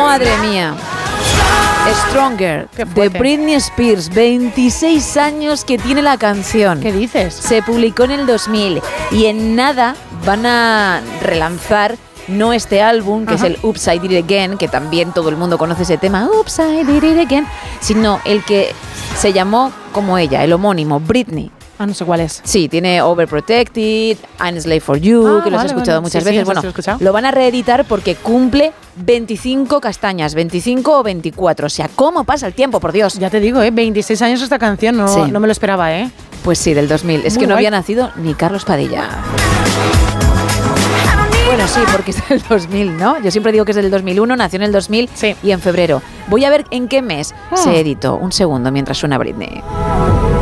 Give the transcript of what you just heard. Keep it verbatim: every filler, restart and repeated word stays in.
Madre mía. Stronger, de Britney Spears, veintiséis años que tiene la canción. ¿Qué dices? Se publicó en el dos mil y en nada van a relanzar no este álbum, que Ajá. es el Oops, I Did It Again, que también todo el mundo conoce ese tema, Oops, I Did It Again, sino el que se llamó como ella, el homónimo, Britney. Ah, no sé cuál es. Sí, tiene Overprotected, I'm a Slave for You, ah, que lo vale, has escuchado vale. muchas sí, veces. Sí, bueno, lo van a reeditar porque cumple veinticinco castañas, veinticinco o veinticuatro. O sea, ¿cómo pasa el tiempo, por Dios? Ya te digo, ¿eh? veintiséis años esta canción, no, sí. no me lo esperaba, ¿eh? Pues sí, del dos mil. Es Muy que no guay. había nacido ni Carlos Padilla. Bueno, sí, porque es del dos mil, ¿no? Yo siempre digo que es del dos mil uno, nació en el dos mil sí. y en febrero. Voy a ver en qué mes hmm. se editó. Un segundo mientras suena Britney.